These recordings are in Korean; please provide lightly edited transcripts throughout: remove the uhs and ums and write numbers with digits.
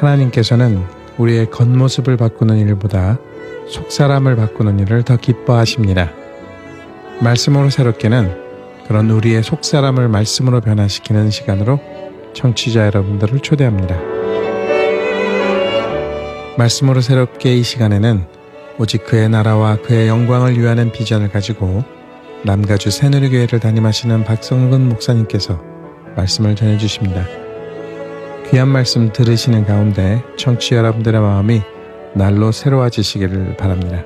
하나님께서는 우리의 겉모습을 바꾸는 일보다 속사람을 바꾸는 일을 더 기뻐하십니다. 말씀으로 새롭게는 그런 우리의 속사람을 말씀으로 변화시키는 시간으로 청취자 여러분들을 초대합니다. 말씀으로 새롭게 이 시간에는 오직 그의 나라와 그의 영광을 위하는 비전을 가지고 남가주 새누리교회를 담임하시는 박성근 목사님께서 말씀을 전해주십니다. 귀한 말씀 들으시는 가운데 청취자 여러분들의 마음이 날로 새로워지시기를 바랍니다.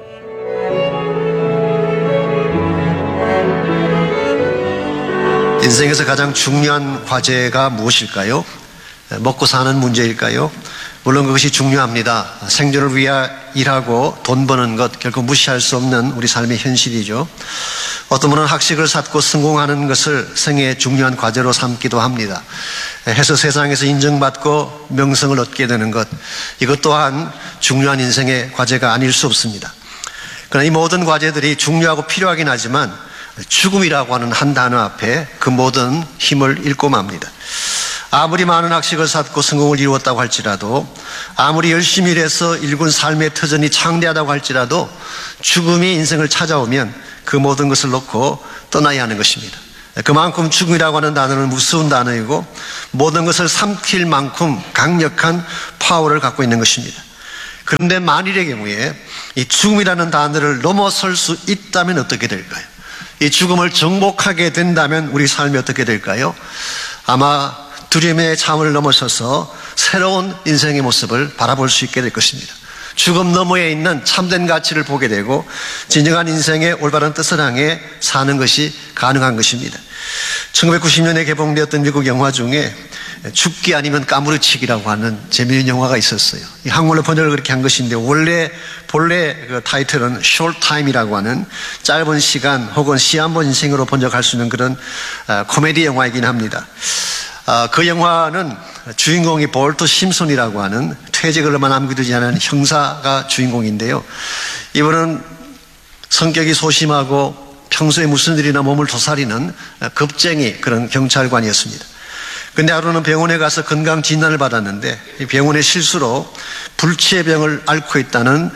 인생에서 가장 중요한 과제가 무엇일까요? 먹고 사는 문제일까요? 물론 그것이 중요합니다. 생존을 위해 일하고 돈 버는 것 결코 무시할 수 없는 우리 삶의 현실이죠. 어떤 분은 학식을 쌓고 성공하는 것을 생애의 중요한 과제로 삼기도 합니다. 해서 세상에서 인정받고 명성을 얻게 되는 것, 이것 또한 중요한 인생의 과제가 아닐 수 없습니다. 그러나 이 모든 과제들이 중요하고 필요하긴 하지만 죽음이라고 하는 한 단어 앞에 그 모든 힘을 잃고 맙니다. 아무리 많은 학식을 쌓고 성공을 이루었다고 할지라도, 아무리 열심히 일해서 일군 삶의 터전이 창대하다고 할지라도 죽음이 인생을 찾아오면 그 모든 것을 놓고 떠나야 하는 것입니다. 그만큼 죽음이라고 하는 단어는 무서운 단어이고 모든 것을 삼킬 만큼 강력한 파워를 갖고 있는 것입니다. 그런데 만일의 경우에 이 죽음이라는 단어를 넘어설 수 있다면 어떻게 될까요? 이 죽음을 정복하게 된다면 우리 삶이 어떻게 될까요? 아마 두려움의 참을 넘어서서 새로운 인생의 모습을 바라볼 수 있게 될 것입니다. 죽음 너머에 있는 참된 가치를 보게 되고 진정한 인생의 올바른 뜻을 향해 사는 것이 가능한 것입니다. 1990년에 개봉되었던 미국 영화 중에 죽기 아니면 까무러치기라고 하는 재미있는 영화가 있었어요. 한국말로 번역을 그렇게 한 것인데 본래 그 타이틀은 Short Time이라고 하는 짧은 시간 혹은 시한번 인생으로 번역할 수 있는 그런 코미디 영화이긴 합니다. 그 영화는 주인공이 볼터 심슨이라고 하는 퇴직을 얼마 남기지 않은 형사가 주인공인데요. 이분은 성격이 소심하고 평소에 무슨 일이나 몸을 도사리는 겁쟁이 그런 경찰관이었습니다. 근데 하루는 병원에 가서 건강 진단을 받았는데 이 병원의 실수로 불치병을 앓고 있는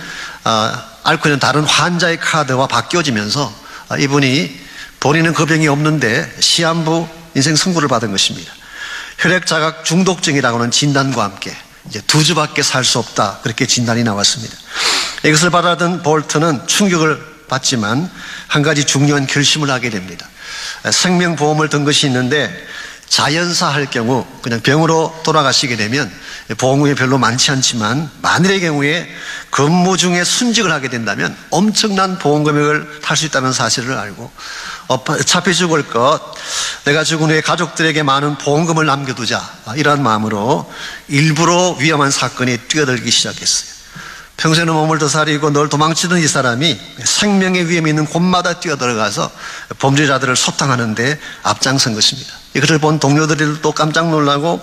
다른 환자의 카드와 바뀌어지면서 이분이 본인은 그 병이 없는데 시한부 인생 선고를 받은 것입니다. 혈액자각 중독증이라고 하는 진단과 함께 이제 2주밖에 살 수 없다, 그렇게 진단이 나왔습니다. 이것을 받아든 볼트는 충격을 받지만 한 가지 중요한 결심을 하게 됩니다. 생명보험을 든 것이 있는데 자연사 할 경우 그냥 병으로 돌아가시게 되면 보험금이 별로 많지 않지만 만일의 경우에 근무 중에 순직을 하게 된다면 엄청난 보험 금액을 탈 수 있다는 사실을 알고 어차피 죽을 것, 내가 죽은 후에 가족들에게 많은 보험금을 남겨두자, 이런 마음으로 일부러 위험한 사건에 뛰어들기 시작했어요. 평소에는 몸을 도사리고 늘 도망치던 이 사람이 생명의 위험이 있는 곳마다 뛰어들어가서 범죄자들을 소탕하는 데 앞장선 것입니다. 이것을 본 동료들도 깜짝 놀라고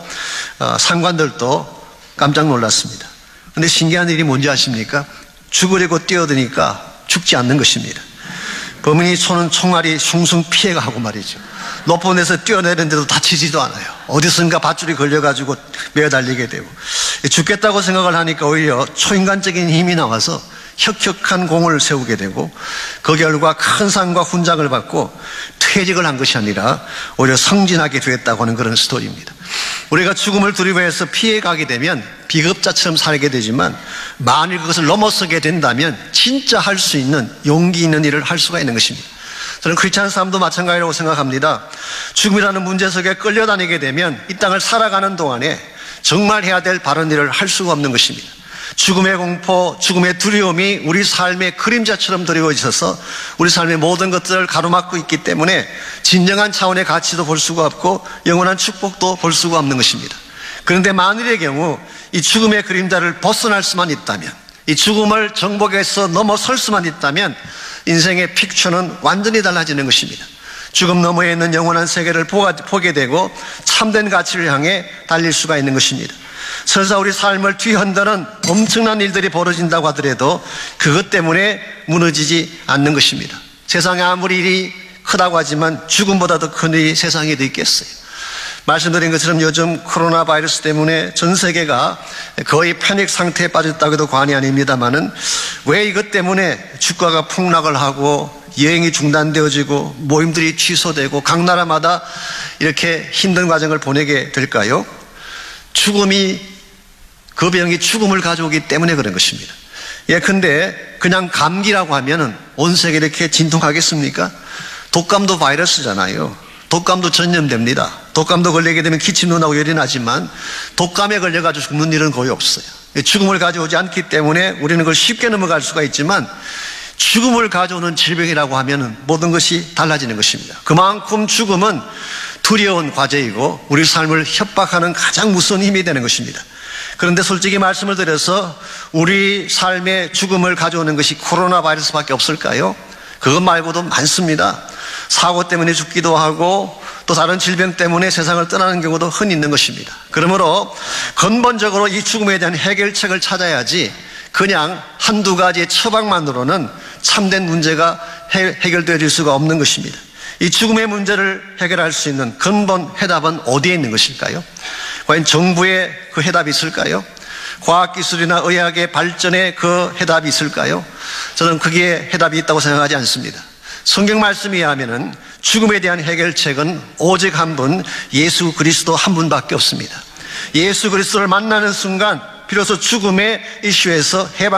상관들도 깜짝 놀랐습니다. 그런데 신기한 일이 뭔지 아십니까? 죽으려고 뛰어드니까 죽지 않는 것입니다. 범인이 쏘는 총알이 숭숭 피해가고 말이죠. 높은 데서 뛰어내리는데도 다치지도 않아요. 어디선가 밧줄이 걸려가지고 매달리게 되고, 죽겠다고 생각을 하니까 오히려 초인간적인 힘이 나와서 혁혁한 공을 세우게 되고 그 결과 큰 상과 훈장을 받고 퇴직을 한 것이 아니라 오히려 성진하게 되었다고 하는 그런 스토리입니다. 우리가 죽음을 두려워해서 피해가게 되면 비겁자처럼 살게 되지만 만일 그것을 넘어서게 된다면 진짜 할 수 있는 용기 있는 일을 할 수가 있는 것입니다. 저는 크리스찬 삶도 마찬가지라고 생각합니다. 죽음이라는 문제 속에 끌려다니게 되면 이 땅을 살아가는 동안에 정말 해야 될 바른 일을 할 수가 없는 것입니다. 죽음의 공포, 죽음의 두려움이 우리 삶의 그림자처럼 드리워 있어서 우리 삶의 모든 것들을 가로막고 있기 때문에 진정한 차원의 가치도 볼 수가 없고 영원한 축복도 볼 수가 없는 것입니다. 그런데 만일의 경우 이 죽음의 그림자를 벗어날 수만 있다면, 이 죽음을 정복해서 넘어설 수만 있다면 인생의 픽처는 완전히 달라지는 것입니다. 죽음 너머에 있는 영원한 세계를 보게 되고 참된 가치를 향해 달릴 수가 있는 것입니다. 설사 우리 삶을 뒤흔드는 엄청난 일들이 벌어진다고 하더라도 그것 때문에 무너지지 않는 것입니다. 세상에 아무리 일이 크다고 하지만 죽음보다 더 큰 일이 세상에 더 있겠어요. 말씀드린 것처럼 요즘 코로나 바이러스 때문에 전 세계가 거의 패닉 상태에 빠졌다고 해도 과언이 아닙니다만은 왜 이것 때문에 주가가 폭락을 하고 여행이 중단되어지고 모임들이 취소되고 각 나라마다 이렇게 힘든 과정을 보내게 될까요? 그 병이 죽음을 가져오기 때문에 그런 것입니다. 근데 그냥 감기라고 하면은 온 세계 이렇게 진통하겠습니까? 독감도 바이러스잖아요. 독감도 전염됩니다. 독감도 걸리게 되면 기침도 나고 열이 나지만 독감에 걸려가지고 죽는 일은 거의 없어요. 죽음을 가져오지 않기 때문에 우리는 그걸 쉽게 넘어갈 수가 있지만 죽음을 가져오는 질병이라고 하면 모든 것이 달라지는 것입니다. 그만큼 죽음은 두려운 과제이고 우리 삶을 협박하는 가장 무서운 힘이 되는 것입니다. 그런데 솔직히 말씀을 드려서 우리 삶에 죽음을 가져오는 것이 코로나 바이러스밖에 없을까요? 그것 말고도 많습니다. 사고 때문에 죽기도 하고 또 다른 질병 때문에 세상을 떠나는 경우도 흔히 있는 것입니다. 그러므로 근본적으로 이 죽음에 대한 해결책을 찾아야지 그냥 한두 가지의 처방만으로는 참된 문제가 해결되어질 수가 없는 것입니다. 이 죽음의 문제를 해결할 수 있는 근본 해답은 어디에 있는 것일까요? 과연 정부에 그 해답이 있을까요? 과학기술이나 의학의 발전에 그 해답이 있을까요? 저는 거기에 해답이 있다고 생각하지 않습니다. 성경 말씀에 의하면은 죽음에 대한 해결책은 오직 한 분, 예수 그리스도 한 분밖에 없습니다. 예수 그리스도를 만나는 순간 비로소 죽음의 이슈에서 해방